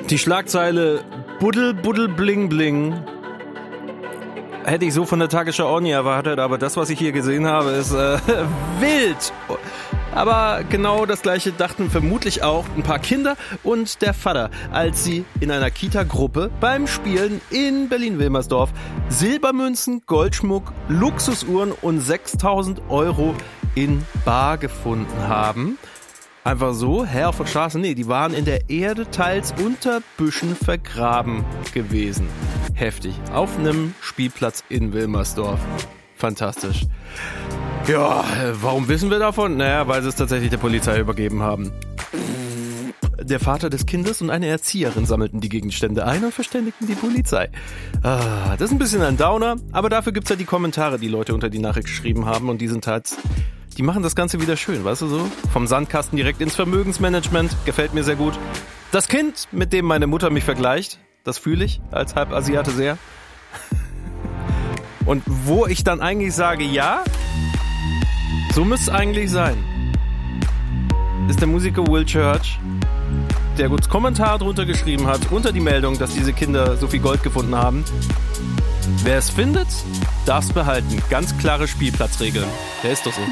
Die Schlagzeile Buddel, Buddel, Bling, Bling hätte ich so von der Tagesschau auch nie erwartet, aber das, was ich hier gesehen habe, ist wild. Aber genau das Gleiche dachten vermutlich auch ein paar Kinder und der Vater, als sie in einer Kita-Gruppe beim Spielen in Berlin-Wilmersdorf Silbermünzen, Goldschmuck, Luxusuhren und 6.000 € in bar gefunden haben. Einfach so, auf der Straße? Nee, die waren in der Erde, teils unter Büschen vergraben gewesen. Heftig. Auf einem Spielplatz in Wilmersdorf. Fantastisch. Ja, warum wissen wir davon? Naja, weil sie es tatsächlich der Polizei übergeben haben. Der Vater des Kindes und eine Erzieherin sammelten die Gegenstände ein und verständigten die Polizei. Das ist ein bisschen ein Downer, aber dafür gibt's ja die Kommentare, die Leute unter die Nachricht geschrieben haben und die machen das Ganze wieder schön, weißt du so? Vom Sandkasten direkt ins Vermögensmanagement, gefällt mir sehr gut. Das Kind, mit dem meine Mutter mich vergleicht, das fühle ich als Halbasiate sehr. Und wo ich dann eigentlich sage, ja, so müsste es eigentlich sein, ist der Musiker Will Church, der gut Kommentar drunter geschrieben hat, unter die Meldung, dass diese Kinder so viel Gold gefunden haben. Wer es findet, darf es behalten. Ganz klare Spielplatzregeln. Der ist doch so.